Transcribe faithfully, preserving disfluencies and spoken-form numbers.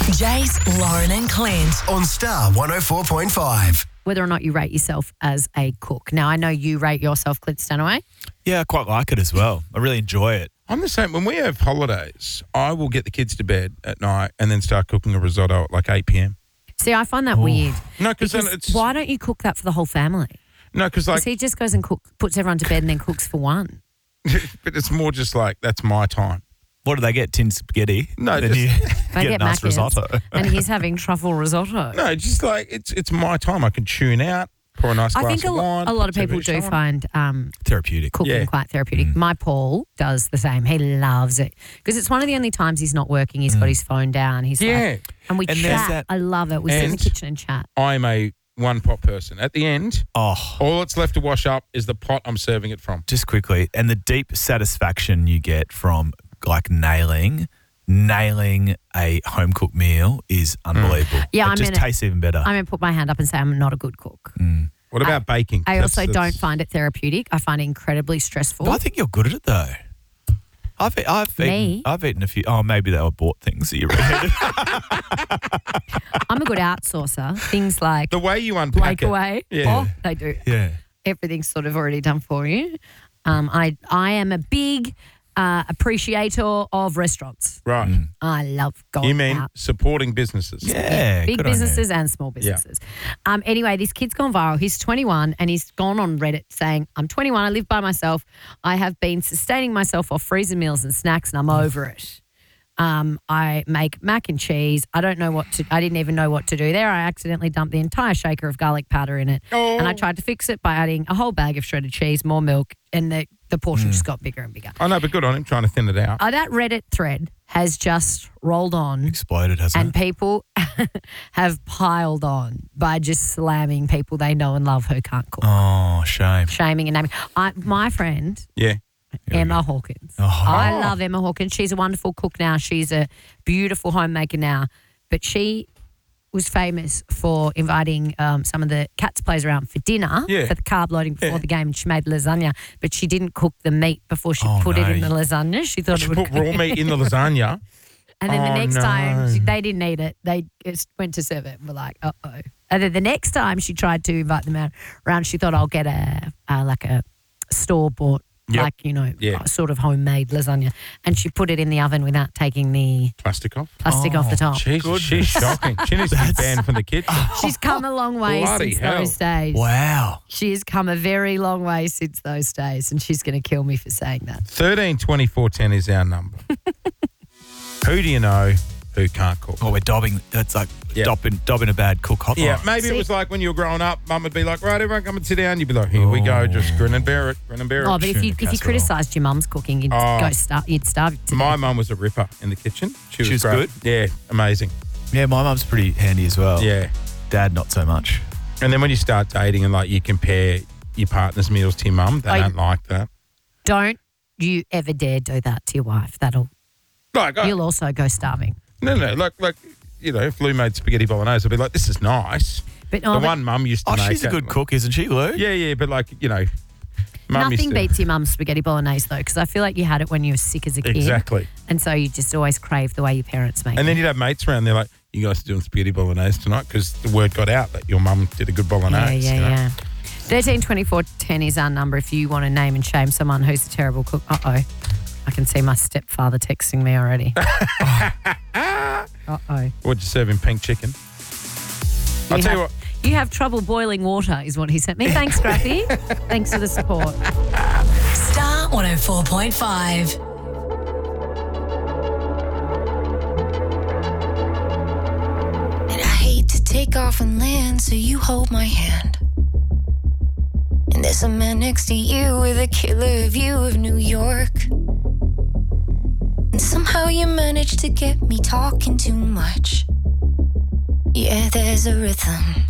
Jace, Lauren and Clint. On Star one oh four point five. Whether or not you rate yourself as a cook. Now, I know you rate yourself, Clint Stanaway. Yeah, I quite like it as well. I really enjoy it. I'm the same. When we have holidays, I will get the kids to bed at night and then start cooking a risotto at like eight p.m. See, I find that weird. No, cause then because it's why don't you cook that for the whole family? no, because Because like, he just goes and cook, puts everyone to bed and then cooks for one. but it's more just like that's my time. What do they get? Tin spaghetti? No, then just- you They get, get a nice Macca's, risotto. and he's having truffle risotto. No, just like it's it's my time. I can tune out, pour a nice I glass think a, of lo- wine. a lot of put people T V do on. find um, Therapeutic. cooking Yeah. quite therapeutic. My Paul does the same. He loves it because it's one of the only times he's not working. He's got his phone down. He's Yeah. like, and we And there's chat. that- I love it. We sit in the And- kitchen and chat. I'm a one pot person. At the end, Oh, all that's left to wash up is the pot I'm serving it from. just quickly. And the deep satisfaction you get from like nailing, nailing a home cooked meal is unbelievable. Yeah, it I'm just gonna- tastes even better. I'm going to put my hand up and say I'm not a good cook. What about baking? I That's- also don't that's- find it therapeutic. I find it incredibly stressful. But I think you're good at it though. I've I've Me? eaten, I've eaten a few. Oh, maybe they were bought things that you read. I'm a good outsourcer. Things like the way you unpack break it. away. Yeah. Oh, they do. yeah. Everything's sort of already done for you. Um, I I am a big uh, appreciator of restaurants. Right. I love going You mean out. supporting businesses? Yeah. Big good on you. businesses and small businesses. Um, anyway, this kid's gone viral. He's twenty-one and he's gone on Reddit saying, I'm twenty-one, I live by myself. I have been sustaining myself off freezer meals and snacks and I'm over it. Um, I make mac and cheese. I don't know what to, I didn't even know what to do there. I accidentally dumped the entire shaker of garlic powder in it. Oh. And I tried to fix it by adding a whole bag of shredded cheese, more milk, and the, the portion just got bigger and bigger. I know, but good on him trying to thin it out. Uh, that Reddit thread has just rolled on. Exploded, hasn't And it? people have piled on by just slamming people they know and love who can't cook. Oh, shame. Shaming and naming. I, my friend, Yeah. Emma Hawkins. Oh. I love Emma Hawkins. She's a wonderful cook now. She's a beautiful homemaker now. But she was famous for inviting um, some of the Cats players around for dinner Yeah. for the carb loading before Yeah. the game. And she made lasagna, but she didn't cook the meat before she Oh, put it no. in the lasagna. She thought She it would put raw meat in the lasagna. And then the Oh, next no. time she, they didn't eat it, they just went to serve it and were like, uh oh. And then the next time she tried to invite them out around, she thought, I'll get a, a like a store bought, Yep. like, you know, Yeah. sort of homemade lasagna. And she put it in the oven without taking the Plastic off. plastic off the top. Jesus, she's shocking. She needs to be banned from the kitchen. She's come a long way Bloody since hell. those days. Wow. She has come a very long way since those days, and she's going to kill me for saying that. thirteen twenty-four ten is our number. Who do you know who can't cook? Oh, we're dobbing. That's like Yeah. dobbing, dobbing a bad cook hotline. Yeah, maybe See- it was like when you were growing up, Mum would be like, right, everyone come and sit down. You'd be like, here we go, just grin and bear it, grin and bear it. Oh, but if you Tuna if you casserole. criticised your mum's cooking, you'd Oh. go starve. You'd starve. To My death. mum was a ripper in the kitchen. She was, She was great. good? Yeah, amazing. Yeah, my mum's pretty handy as well. Yeah. Dad, not so much. And then when you start dating and like you compare your partner's meals to your mum, they I- don't like that. Don't you ever dare do that to your wife. That'll Like, I, you'll also go starving. no, no, like, like, you know, if Lou made spaghetti bolognese, I'd be like, this is nice. But The no, but one mum used to Oh, make she's a it. good cook, isn't she, Lou? Yeah, yeah, but like, you know, mum used nothing to, beats your mum's spaghetti bolognese though, because I feel like you had it when you were sick as a kid. Exactly. And so you just always crave the way your parents make And it. then you'd have mates around there like, you guys are doing spaghetti bolognese tonight because the word got out that your mum did a good Yeah, bolognese. yeah, you know? yeah. thirteen twenty-four ten is our number if you want to name and shame someone who's a terrible cook. Uh-oh. I can see my stepfather texting me already. Uh-oh. What'd you serve him? Pink chicken? I'll You tell have, you what. you have trouble boiling water is what he sent me. Thanks, Scrappy. Thanks for the support. Star one oh four point five. And I hate to take off and land, so you hold my hand. And there's a man next to you with a killer view of New York. And somehow you manage to get me talking too much. Yeah, there's a rhythm